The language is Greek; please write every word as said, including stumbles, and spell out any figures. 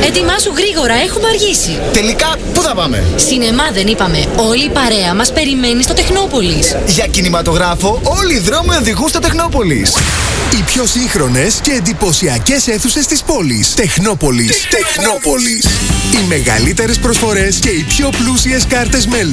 Ετοιμάσου γρήγορα, έχουμε αργήσει. Τελικά, πού θα πάμε? Σινεμά δεν είπαμε. Όλη η παρέα μας περιμένει στο Τεχνόπολης. Για κινηματογράφο, όλοι οι δρόμοι οδηγούν στο Τεχνόπολης. Οι πιο σύγχρονες και εντυπωσιακές αίθουσες της πόλης. Τεχνόπολης. Τεχνόπολης. Οι μεγαλύτερες προσφορές και οι πιο πλούσιες κάρτες μέλους.